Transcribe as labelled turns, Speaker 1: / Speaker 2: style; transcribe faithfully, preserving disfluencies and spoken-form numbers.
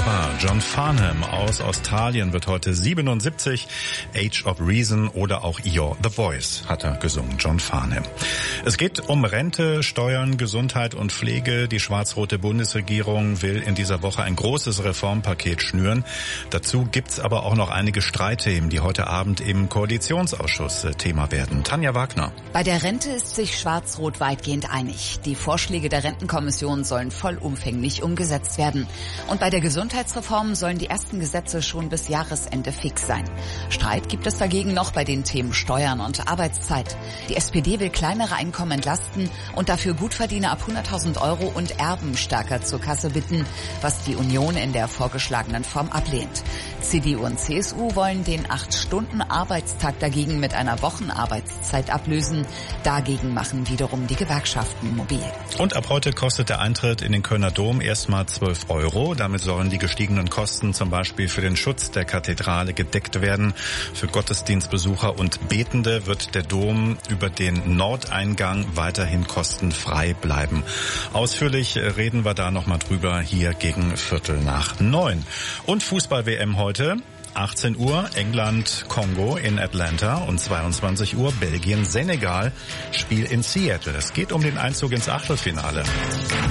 Speaker 1: wunderbar. John Farnham aus Australien wird heute siebenundsiebzig. Age of Reason oder auch You're the Voice hat er gesungen, John Farnham. Es geht um Rente, Steuern, Gesundheit und Pflege. Die schwarz-rote Bundesregierung will in dieser Woche ein großes Reformpaket schnüren. Dazu gibt's aber auch noch einige Streitthemen, die heute Abend im Koalitionsausschuss Thema werden. Tanja Wagner.
Speaker 2: Bei der Rente ist sich Schwarz-Rot weitgehend einig. Die Vorschläge der Rentenkommission sollen vollumfänglich umgesetzt werden. Und bei der Gesundheitsreform sollen die ersten Gesetze schon bis Jahresende fix sein. Streit gibt es dagegen noch bei den Themen Steuern und Arbeitszeit. Die S P D will kleinere Einkommen entlasten und dafür Gutverdiener ab hunderttausend Euro und Erben stärker zur Kasse bitten, was die Union in der vorgeschlagenen Form ablehnt. C D U und C S U wollen den acht-Stunden-Arbeitstag dagegen mit einer Wochenarbeitszeit ablösen. Dagegen machen wiederum die Gewerkschaften mobil.
Speaker 1: Und ab heute kostet der Eintritt in den Kölner Dom erstmal zwölf Euro. Damit sollen die gestiegenen Kosten zum Beispiel für den Schutz der Kathedrale gedeckt werden. Für Gottesdienstbesucher und Betende wird der Dom über den Nordeingang weiterhin kostenfrei bleiben. Ausführlich reden wir da nochmal drüber hier gegen Viertel nach neun. Und Fußball-W M heute. achtzehn Uhr England, Kongo in Atlanta und zweiundzwanzig Uhr Belgien, Senegal, Spiel in Seattle. Es geht um den Einzug ins Achtelfinale.